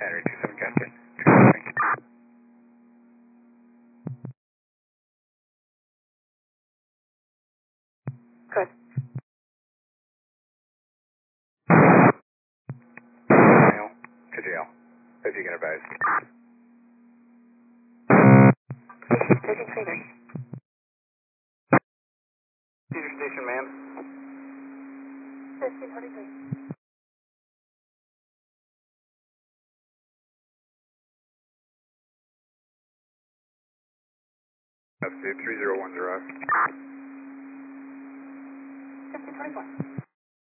Battery 27 Captain. Good. Mail to jail. If you can advise. Taking Cedar. Cedar Station, ma'am. 1543. That's 3010. 1521.